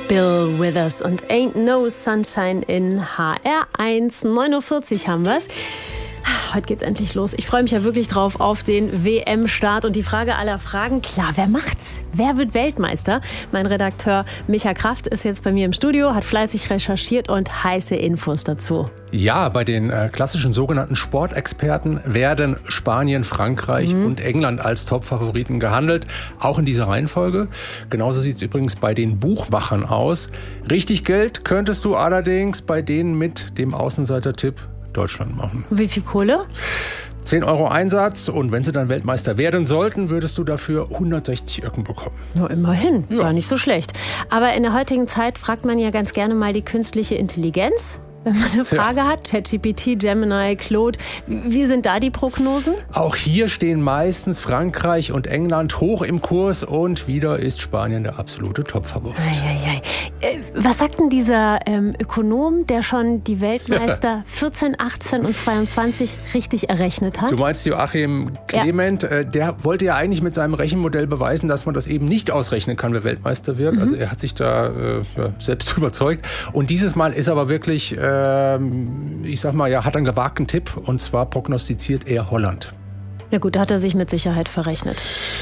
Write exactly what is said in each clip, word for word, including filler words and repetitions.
Bill Withers und Ain't No Sunshine in H R eins. neun Uhr vierzig haben wir's. Heute geht's endlich los. Ich freue mich ja wirklich drauf auf den W M-Start und die Frage aller Fragen. Klar, wer macht's? Wer wird Weltmeister? Mein Redakteur Micha Kraft ist jetzt bei mir im Studio, hat fleißig recherchiert und heiße Infos dazu. Ja, bei den äh, klassischen sogenannten Sportexperten werden Spanien, Frankreich mhm. und England als Top-Favoriten gehandelt. Auch in dieser Reihenfolge. Genauso sieht es übrigens bei den Buchmachern aus. Richtig Geld könntest du allerdings bei denen mit dem Außenseiter-Tipp Deutschland machen. Wie viel Kohle? zehn Euro Einsatz und wenn sie dann Weltmeister werden sollten, würdest du dafür hundertsechzig Öcken bekommen. Nur immerhin, ja. Gar nicht so schlecht. Aber in der heutigen Zeit fragt man ja ganz gerne mal die künstliche Intelligenz. Wenn man eine Frage ja. hat, ChatGPT, Gemini, Claude, wie sind da die Prognosen? Auch hier stehen meistens Frankreich und England hoch im Kurs und wieder ist Spanien der absolute Topfavorit. Äh, was sagt denn dieser ähm, Ökonom, der schon die Weltmeister vierzehn, achtzehn und zweiundzwanzig richtig errechnet hat? Du meinst Joachim Clement, ja. äh, der wollte ja eigentlich mit seinem Rechenmodell beweisen, dass man das eben nicht ausrechnen kann, wer Weltmeister wird. Mhm. Also er hat sich da äh, ja, selbst überzeugt. Und dieses Mal ist aber wirklich... Äh, ich sag mal, ja, hat einen gewagten Tipp und zwar prognostiziert er Holland. Ja gut, da hat er sich mit Sicherheit verrechnet.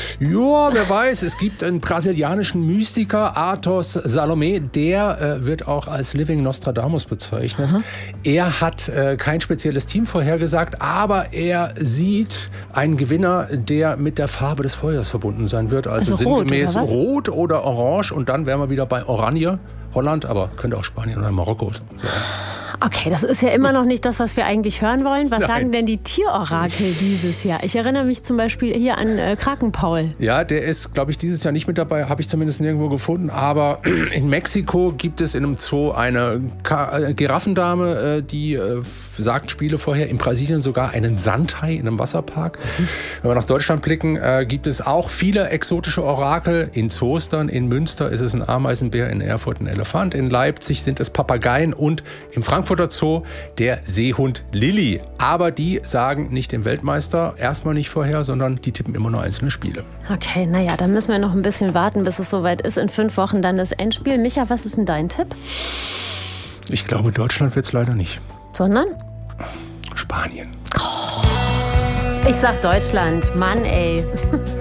Ja, wer weiß, es gibt einen brasilianischen Mystiker, Athos Salomé, der äh, wird auch als Living Nostradamus bezeichnet. Aha. Er hat äh, kein spezielles Team vorhergesagt, aber er sieht einen Gewinner, der mit der Farbe des Feuers verbunden sein wird. Also, also sinngemäß rot oder, rot oder orange und dann wären wir wieder bei Oranje. Holland, aber könnte auch Spanien oder Marokko sein. Okay, das ist ja immer noch nicht das, was wir eigentlich hören wollen. Was Nein. sagen denn die Tierorakel dieses Jahr? Ich erinnere mich zum Beispiel hier an äh, Krakenpaul. Ja, der ist, glaube ich, dieses Jahr nicht mit dabei, habe ich zumindest nirgendwo gefunden. Aber in Mexiko gibt es in einem Zoo eine Ka- Giraffendame, äh, die äh, sagt Spiele vorher. In Brasilien sogar einen Sandhai in einem Wasserpark. Mhm. Wenn wir nach Deutschland blicken, äh, gibt es auch viele exotische Orakel. In Zoos dann, in Münster ist es ein Ameisenbär, in Erfurt ein Elefant, in Leipzig sind es Papageien und im Frankfurter Zoo der Seehund Lilly. Aber die sagen nicht dem Weltmeister erstmal nicht vorher, sondern die tippen immer nur einzelne Spiele. Okay, naja, dann müssen wir noch ein bisschen warten, bis es soweit ist. In fünf Wochen dann das Endspiel. Micha, was ist denn dein Tipp? Ich glaube, Deutschland wird es leider nicht. Sondern? Spanien. Ich sag Deutschland. Mann, ey.